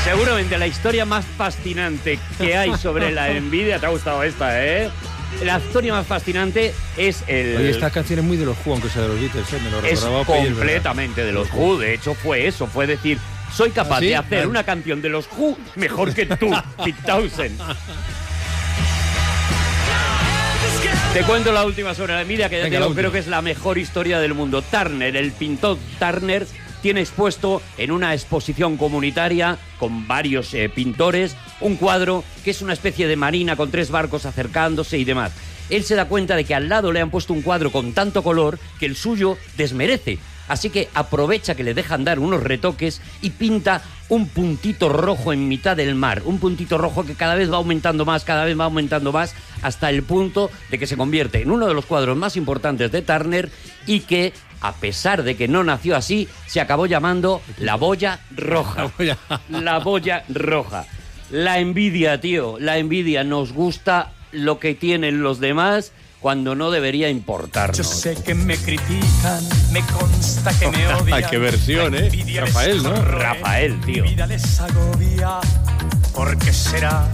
Seguramente la historia más fascinante que hay sobre la envidia, te ha gustado esta, ¿eh? La historia más fascinante es el... Oye, esta canción es muy de los Who, aunque sea de los Beatles, me lo recordaba. Es completamente de los Who, de hecho fue eso, fue decir, soy capaz de hacer una canción de los Who mejor que tú, Pete Townshend. Te cuento la última sobre la envidia, que ya te digo, creo que es la mejor historia del mundo. Turner, el pintor Turner, tiene expuesto en una exposición comunitaria con varios pintores un cuadro que es una especie de marina con 3 barcos acercándose y demás. Él se da cuenta de que al lado le han puesto un cuadro con tanto color que el suyo desmerece. Así que aprovecha que le dejan dar unos retoques y pinta un puntito rojo en mitad del mar. Un puntito rojo que cada vez va aumentando más, hasta el punto de que se convierte en uno de los cuadros más importantes de Turner y que, a pesar de que no nació así, se acabó llamando La Boya Roja. La Boya Roja. La envidia, tío, la envidia. Nos gusta lo que tienen los demás cuando no debería importarnos. Yo sé que me critican, me consta que me odian. ¡Qué versión, eh! Rafael, ¿no? Rafael, tío. Mi vida les agobia, ¿por qué será?